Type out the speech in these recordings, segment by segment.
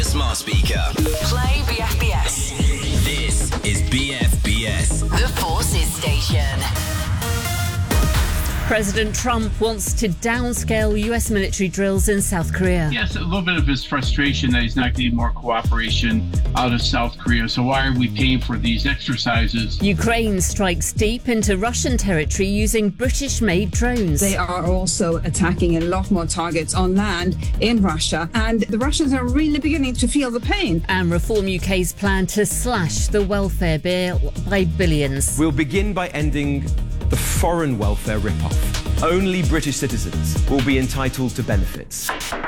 smart speaker. Play BFBS. This is BFBS. The Forces Station. President Trump wants to downscale US military drills in South Korea. Yes, a little bit of his frustration that he's not getting more cooperation out of South Korea. So why are we paying for these exercises? Ukraine strikes deep into Russian territory using British-made drones. They are also attacking a lot more targets on land in Russia, and the Russians are really beginning to feel the pain. And Reform UK's plan to slash the welfare bill by billions. We'll begin by ending the foreign welfare rip-off. Only British citizens will be entitled to benefits.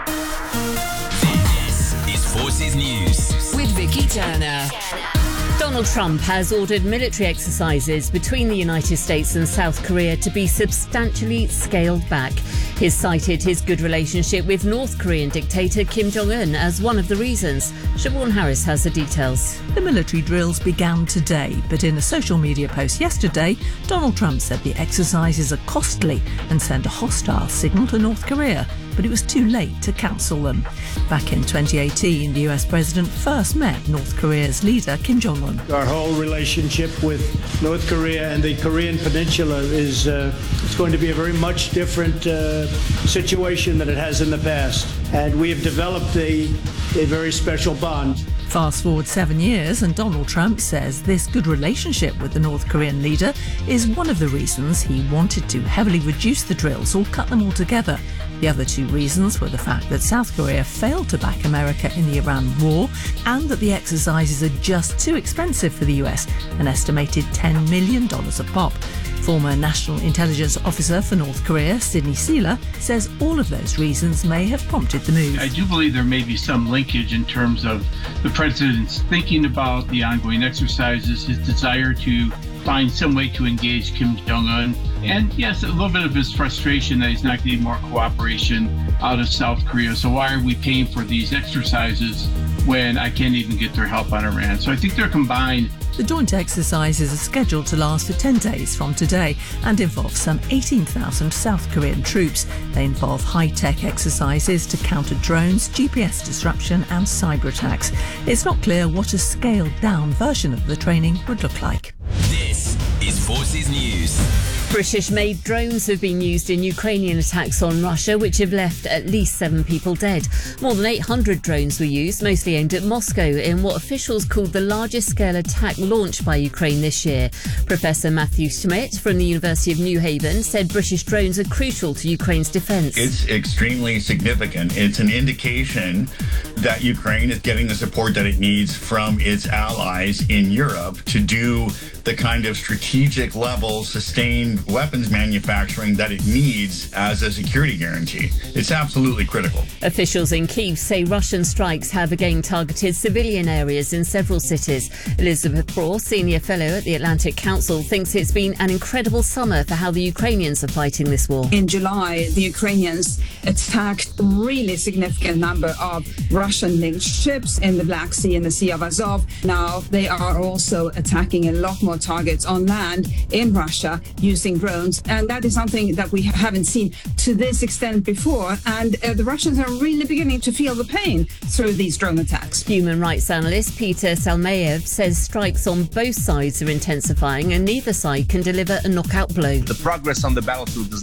This is Forces News. With Vicky Turner. Donald Trump has ordered military exercises between the United States and South Korea to be substantially scaled back. He's cited his good relationship with North Korean dictator Kim Jong-un as one of the reasons. Siobhan Harris has the details. The military drills began today, but in a social media post yesterday, Donald Trump said the exercises are costly and send a hostile signal to North Korea, but it was too late to cancel them. Back in 2018, the US president first met North Korea's leader, Kim Jong-un. Our whole relationship with North Korea and the Korean Peninsula is it's going to be a very much different situation than it has in the past. And we have developed a very special bond. Fast forward 7 years, and Donald Trump says this good relationship with the North Korean leader is one of the reasons he wanted to heavily reduce the drills or cut them altogether. The other two reasons were the fact that South Korea failed to back America in the Iran war and that the exercises are just too expensive for the US, an estimated $10 million a pop. Former National Intelligence Officer for North Korea, Sidney Sela, says all of those reasons may have prompted the move. I do believe there may be some linkage in terms of the president's thinking about the ongoing exercises, his desire to find some way to engage Kim Jong-un, and yes, a little bit of his frustration that he's not getting more cooperation out of South Korea. So why are we paying for these exercises when I can't even get their help on Iran? So I think they're combined. The joint exercises are scheduled to last for 10 days from today and involve some 18,000 South Korean troops. They involve high-tech exercises to counter drones, GPS disruption and cyber attacks. It's not clear what a scaled-down version of the training would look like. This is Forces News. British-made drones have been used in Ukrainian attacks on Russia, which have left at least 7 people dead. More than 800 drones were used, mostly aimed at Moscow, in what officials called the largest-scale attack launched by Ukraine this year. Professor Matthew Schmidt from the University of New Haven said British drones are crucial to Ukraine's defence. It's extremely significant. It's an indication that Ukraine is getting the support that it needs from its allies in Europe to do the kind of strategic level sustained weapons manufacturing that it needs as a security guarantee. It's absolutely critical. Officials in Kyiv say Russian strikes have again targeted civilian areas in several cities. Elizabeth Braw, senior fellow at the Atlantic Council, thinks it's been an incredible summer for how the Ukrainians are fighting this war. In July, the Ukrainians attacked a really significant number of Russian-linked ships in the Black Sea and the Sea of Azov. Now they are also attacking a lot more targets on land in Russia using drones, and that is something that we haven't seen to this extent before, and the Russians are really beginning to feel the pain through these drone attacks. Human rights analyst Peter Salmayev says strikes on both sides are intensifying and neither side can deliver a knockout blow. The progress on the battlefield does